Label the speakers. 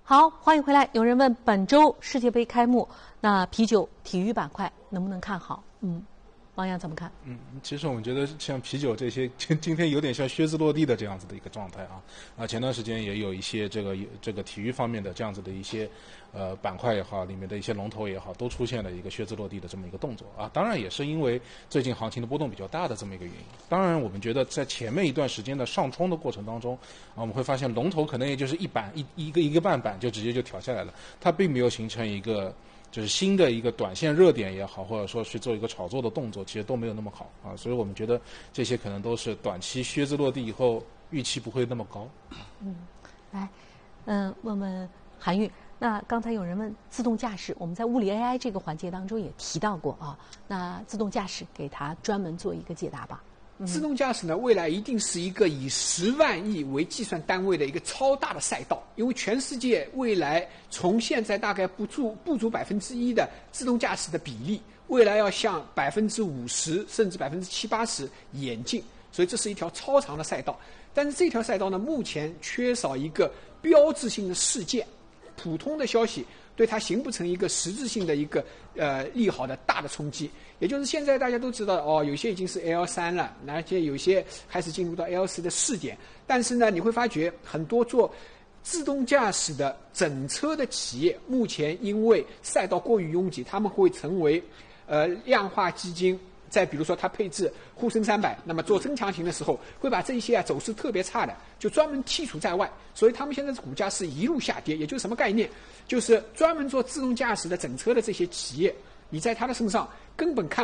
Speaker 1: 好，欢迎回来。有人问本周世界杯开幕，那啤酒体育板块能不能看好？王洋怎么看？
Speaker 2: 其实我们觉得像啤酒这些，今天有点像靴子落地的这样子的一个状态啊。前段时间也有一些这个体育方面的这样子的一些板块也好，里面的一些龙头也好，都出现了一个靴子落地的这么一个动作啊。当然也是因为最近行情的波动比较大的这么一个原因。当然，我们觉得在前面一段时间的上冲的过程当中啊，我们会发现龙头可能也就是一个半板就直接就调下来了，它并没有形成一个就是新的一个短线热点也好，或者说去做一个炒作的动作，其实都没有那么好啊，所以我们觉得这些可能都是短期靴子落地以后预期不会那么高。
Speaker 1: 来，问问韩愈，那刚才有人问自动驾驶，我们在物理 AI 这个环节当中也提到过啊，那自动驾驶给它专门做一个解答吧。
Speaker 3: 自动驾驶呢，未来一定是一个以10万亿为计算单位的一个超大的赛道，因为全世界未来从现在大概不足1%的自动驾驶的比例，未来要向50%甚至70%、80%演进，所以这是一条超长的赛道。但是这条赛道呢，目前缺少一个标志性的事件，普通的消息对它形不成一个实质性的一个利好的大的冲击。也就是现在大家都知道有些已经是 L3 了，而且有些开始进入到 L4 的试点。但是呢，你会发觉很多做自动驾驶的整车的企业，目前因为赛道过于拥挤，他们会成为量化基金。再比如说，它配置沪深300，那么做增强型的时候，会把这些走势特别差的就专门剔除在外，所以他们现在的股价是一路下跌。也就是什么概念？就是专门做自动驾驶的整车的这些企业，你在它的身上根本看